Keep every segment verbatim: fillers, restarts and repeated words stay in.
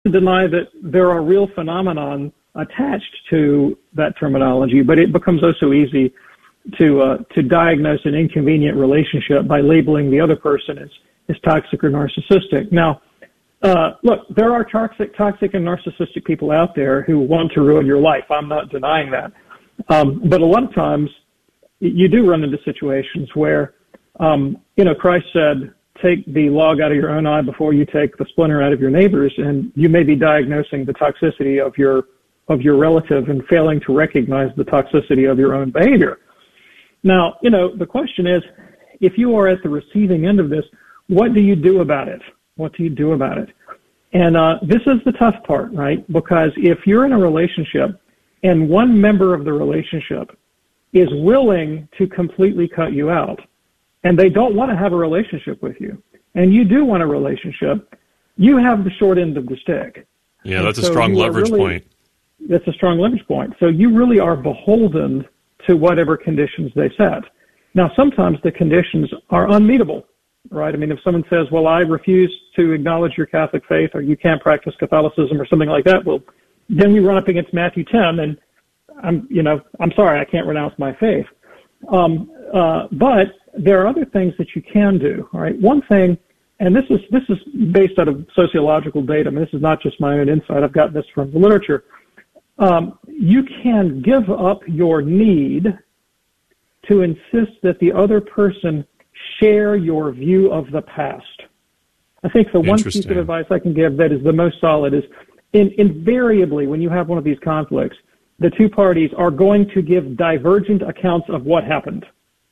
deny that there are real phenomenon attached to that terminology, but it becomes oh so easy to uh, to diagnose an inconvenient relationship by labeling the other person as, as toxic or narcissistic. Now, uh, look, there are toxic, toxic and narcissistic people out there who want to ruin your life. I'm not denying that. Um, but a lot of times you do run into situations where, um, you know, Christ said, take the log out of your own eye before you take the splinter out of your neighbor's, and you may be diagnosing the toxicity of your of your relative and failing to recognize the toxicity of your own behavior. Now, you know, the question is, if you are at the receiving end of this, what do you do about it? What do you do about it? And uh, this is the tough part, right? Because if you're in a relationship and one member of the relationship is willing to completely cut you out, and they don't want to have a relationship with you, and you do want a relationship, you have the short end of the stick. Yeah, and that's so a strong leverage really, point. That's a strong leverage point. So you really are beholden to whatever conditions they set. Now, sometimes the conditions are unmeetable, right? I mean, if someone says, well, I refuse to acknowledge your Catholic faith, or you can't practice Catholicism or something like that, well, then you run up against Matthew ten, and I'm, you know, I'm sorry, I can't renounce my faith. Um, uh, but there are other things that you can do, all right? One thing, and this is, this is based out of sociological data. I mean, this is not just my own insight. I've gotten this from the literature. Um, you can give up your need to insist that the other person share your view of the past. I think the one piece of advice I can give that is the most solid is in, invariably when you have one of these conflicts, the two parties are going to give divergent accounts of what happened.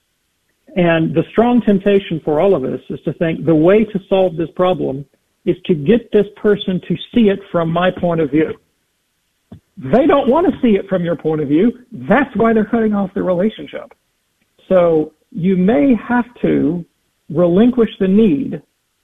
And the strong temptation for all of us is to think the way to solve this problem is to get this person to see it from my point of view. They don't want to see it from your point of view. That's why they're cutting off the relationship. So you may have to relinquish the need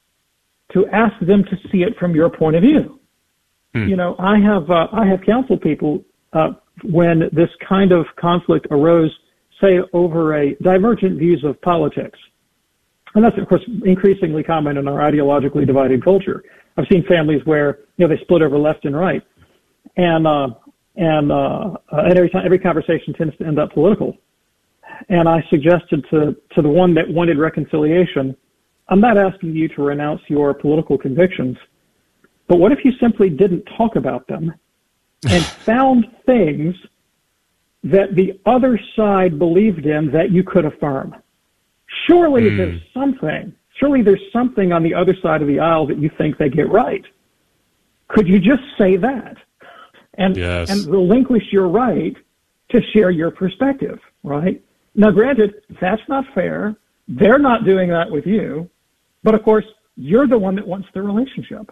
to ask them to see it from your point of view. Hmm. You know, I have uh, I have counseled people uh, when this kind of conflict arose, say, over a divergent views of politics. And that's, of course, increasingly common in our ideologically divided culture. I've seen families where, you know, they split over left and right. And, uh, and, uh, and every time, every conversation tends to end up political. And I suggested to, to the one that wanted reconciliation, I'm not asking you to renounce your political convictions, but what if you simply didn't talk about them and found things that the other side believed in that you could affirm? Surely mm. there's something, surely there's something on the other side of the aisle that you think they get right. Could you just say that and, yes. and relinquish your right to share your perspective, right? Now, granted, that's not fair. They're not doing that with you. But, of course, you're the one that wants the relationship.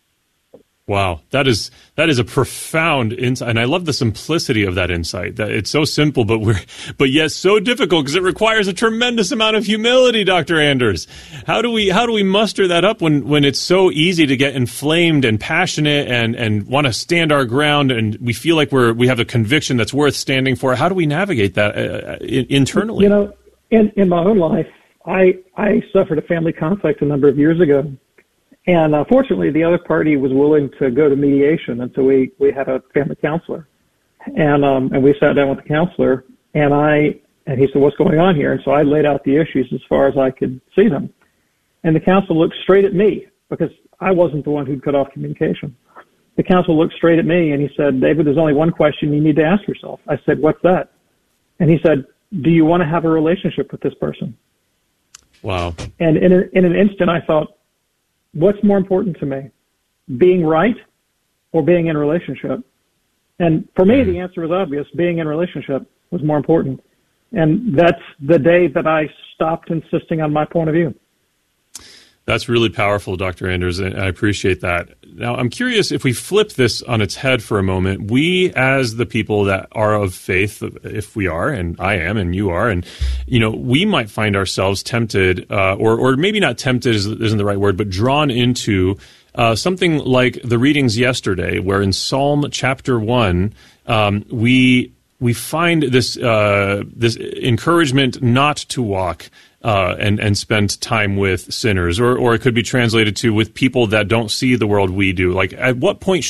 Wow, that is that is a profound insight, and I love the simplicity of that insight. That it's so simple, but we're but yet so difficult because it requires a tremendous amount of humility, Doctor Anders. How do we how do we muster that up when, when it's so easy to get inflamed and passionate and, and want to stand our ground, and we feel like we're we have a conviction that's worth standing for? How do we navigate that uh, internally? You know, in in my own life, I I suffered a family conflict a number of years ago. And uh, fortunately, the other party was willing to go to mediation, and so we, we had a family counselor, and um, and we sat down with the counselor, and I and he said, "What's going on here?" And so I laid out the issues as far as I could see them, and the counselor looked straight at me because I wasn't the one who'd cut off communication. The counselor looked straight at me and he said, "David, there's only one question you need to ask yourself." I said, "What's that?" And he said, "Do you want to have a relationship with this person?" Wow! And in a, in an instant, I thought, what's more important to me, being right or being in a relationship? And for me, the answer was obvious. Being in a relationship was more important. And that's the day that I stopped insisting on my point of view. That's really powerful, Doctor Anders, and I appreciate that. Now, I'm curious if we flip this on its head for a moment. We, as the people that are of faith, if we are, and I am, and you are, and you know, we might find ourselves tempted, uh, or or maybe not tempted isn't the right word, but drawn into uh, something like the readings yesterday, where in Psalm chapter one, um, we we find this uh, this encouragement not to walk Uh, and, and spend time with sinners, or, or it could be translated to with people that don't see the world we do. Like, at what point